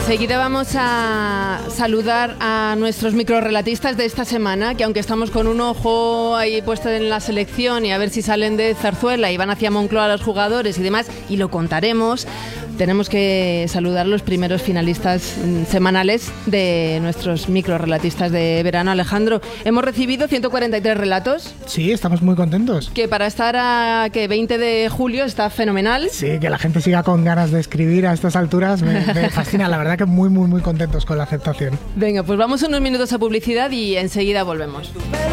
Enseguida vamos a saludar a nuestros microrelatistas de esta semana, que aunque estamos con un ojo ahí puesto en la selección y a ver si salen de Zarzuela y van hacia Moncloa los jugadores y demás, y lo contaremos, tenemos que saludar a los primeros finalistas semanales de nuestros microrelatistas de verano. Alejandro, hemos recibido 143 relatos. Sí, estamos muy contentos. Que para estar a 20 de julio está fenomenal. Sí, que la gente siga con ganas de escribir a estas alturas me fascina. La verdad que muy, muy, muy contentos con la aceptación. Venga, pues vamos unos minutos a publicidad y enseguida volvemos.